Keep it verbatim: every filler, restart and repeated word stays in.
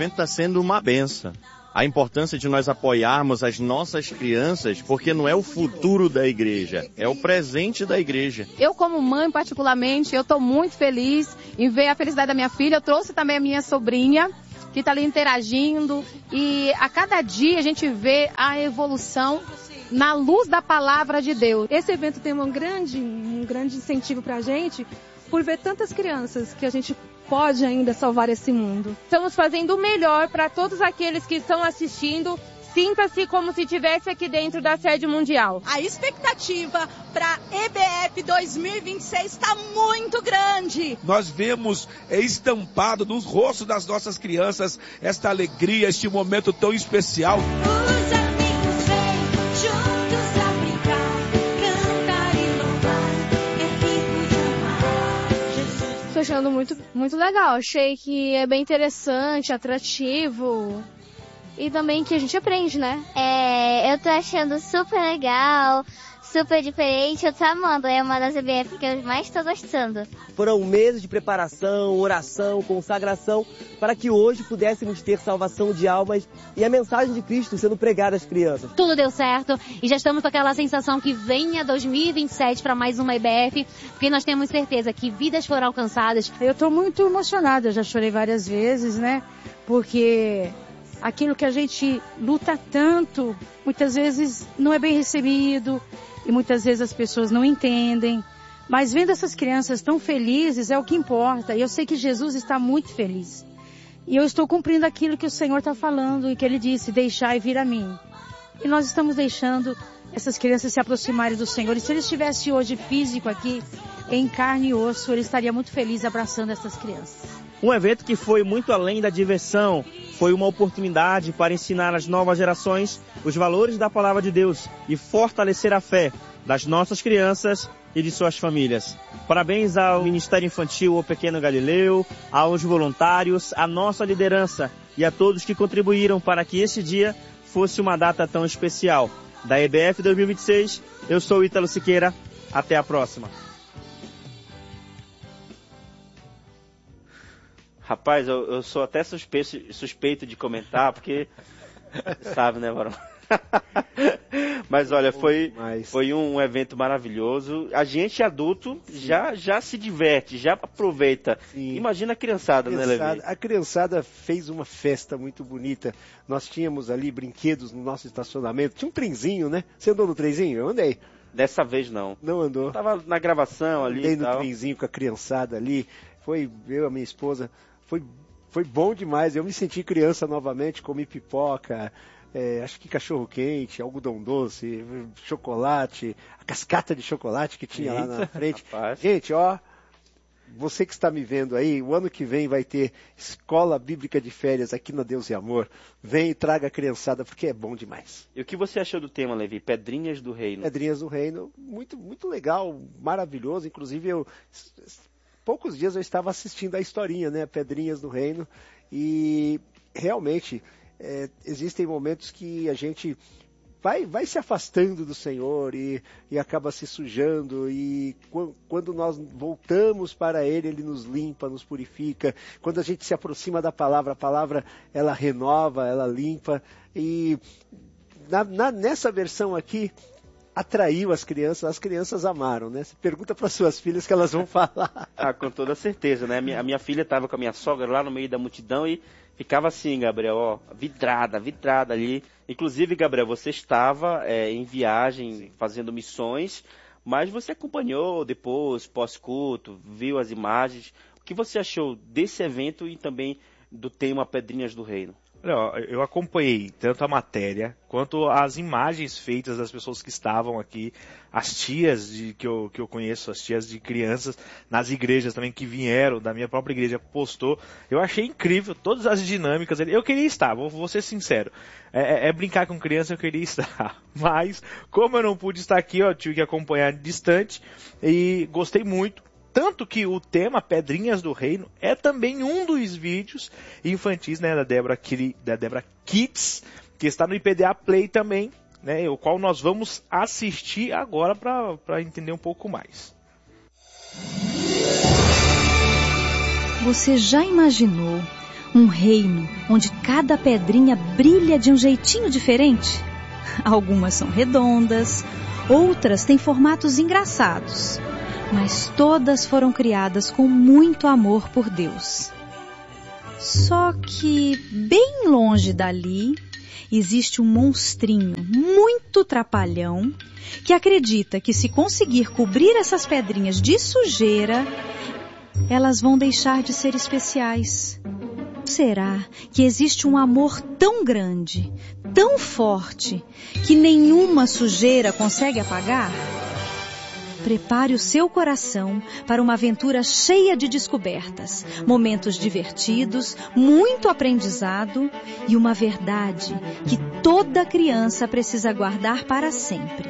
evento está sendo uma benção. A importância de nós apoiarmos as nossas crianças, porque não é o futuro da igreja, é o presente da igreja. Eu, como mãe, particularmente, eu estou muito feliz em ver a felicidade da minha filha. Eu trouxe também a minha sobrinha, que está ali interagindo. E a cada dia a gente vê a evolução na luz da palavra de Deus. Esse evento tem um grande, um grande incentivo para a gente, por ver tantas crianças que a gente pode ainda salvar esse mundo. Estamos fazendo o melhor para todos aqueles que estão assistindo. Sinta-se como se estivesse aqui dentro da sede mundial. A expectativa para E B F dois mil e vinte e seis está muito grande. Nós vemos estampado nos rostos das nossas crianças esta alegria, este momento tão especial. Os amigos vêm juntos a brincar, cantar e louvar, é rico de amar Jesus. Estou achando muito, muito legal. Achei que é bem interessante, atrativo. E também que a gente aprende, né? É, eu tô achando super legal, super diferente. Eu tô amando, é uma das E B F que eu mais tô gostando. Foram meses de preparação, oração, consagração, para que hoje pudéssemos ter salvação de almas e a mensagem de Cristo sendo pregada às crianças. Tudo deu certo e já estamos com aquela sensação que venha dois mil e vinte e sete para mais uma E B F, porque nós temos certeza que vidas foram alcançadas. Eu tô muito emocionada, eu já chorei várias vezes, né? Porque aquilo que a gente luta tanto, muitas vezes não é bem recebido e muitas vezes as pessoas não entendem. Mas vendo essas crianças tão felizes é o que importa. E eu sei que Jesus está muito feliz. E eu estou cumprindo aquilo que o Senhor está falando e que Ele disse, deixai vir a mim. E nós estamos deixando essas crianças se aproximarem do Senhor. E se Ele estivesse hoje físico aqui, em carne e osso, Ele estaria muito feliz abraçando essas crianças. Um evento que foi muito além da diversão, foi uma oportunidade para ensinar às novas gerações os valores da palavra de Deus e fortalecer a fé das nossas crianças e de suas famílias. Parabéns ao Ministério Infantil O Pequeno Galileu, aos voluntários, à nossa liderança e a todos que contribuíram para que esse dia fosse uma data tão especial. Da E B F dois mil e vinte e seis, eu sou o Ítalo Siqueira. Até a próxima. Rapaz, eu, eu sou até suspeito, suspeito de comentar, porque sabe, né, Varão? Mas olha, foi, foi um evento maravilhoso. A gente adulto já, já se diverte, já aproveita. Sim. Imagina a criançada, a criançada, né, Levi? A criançada fez uma festa muito bonita. Nós tínhamos ali brinquedos no nosso estacionamento. Tinha um trenzinho, né? Você andou no trenzinho? Eu andei. Dessa vez não. Não andou? Eu tava na gravação ali. Andei e no tal. trenzinho com a criançada ali. Foi eu e a minha esposa. Foi, foi bom demais, eu me senti criança novamente, comi pipoca, é, acho que cachorro-quente, algodão doce, chocolate, a cascata de chocolate que tinha Eita, lá na frente. Rapaz. Gente, ó, você que está me vendo aí, o ano que vem vai ter Escola Bíblica de Férias aqui na Deus e Amor. Vem e traga a criançada, porque é bom demais. E o que você achou do tema, Levi? Pedrinhas do Reino. Pedrinhas do Reino, muito, muito legal, maravilhoso, inclusive eu... Poucos dias eu estava assistindo a historinha, né, Pedrinhas do Reino, e realmente é, existem momentos que a gente vai, vai se afastando do Senhor e, e acaba se sujando, e qu- quando nós voltamos para Ele, Ele nos limpa, nos purifica. Quando a gente se aproxima da palavra, a palavra ela renova, ela limpa, e na, na, nessa versão aqui, atraiu as crianças, as crianças amaram, né? Você pergunta para suas filhas que elas vão falar. Ah, com toda certeza, né? A minha, a minha filha estava com a minha sogra lá no meio da multidão e ficava assim, Gabriel, ó, vidrada, vidrada ali. Inclusive, Gabriel, você estava é, em viagem, Sim. fazendo missões, mas você acompanhou depois, pós-culto, viu as imagens. O que você achou desse evento e também do tema Pedrinhas do Reino? Eu acompanhei tanto a matéria quanto as imagens feitas das pessoas que estavam aqui, as tias de, que, eu, que eu conheço, as tias de crianças nas igrejas também que vieram, da minha própria igreja postou. Eu achei incrível todas as dinâmicas. Eu queria estar, vou, vou ser sincero. É, é brincar com criança, eu queria estar. Mas, como eu não pude estar aqui, eu tive que acompanhar distante e gostei muito. Tanto que o tema Pedrinhas do Reino é também um dos vídeos infantis, né, da Débora, da Débora Kids, que está no I P D A Play também, né, o qual nós vamos assistir agora para entender um pouco mais. Você já imaginou Um reino onde cada pedrinha brilha de um jeitinho diferente. Algumas são redondas, outras têm formatos engraçados, mas todas foram criadas com muito amor por Deus. Só que, bem longe dali, existe um monstrinho muito trapalhão que acredita que se conseguir cobrir essas pedrinhas de sujeira, elas vão deixar de ser especiais. Será que existe um amor tão grande, tão forte, que nenhuma sujeira consegue apagar? Prepare o seu coração para uma aventura cheia de descobertas, momentos divertidos, muito aprendizado e uma verdade que toda criança precisa guardar para sempre.